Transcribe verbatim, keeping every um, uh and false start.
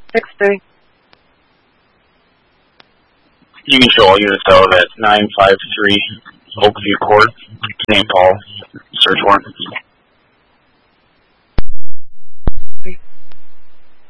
six three. You can show all units out at nine five three Oakview Court, Saint Paul. Search warrant.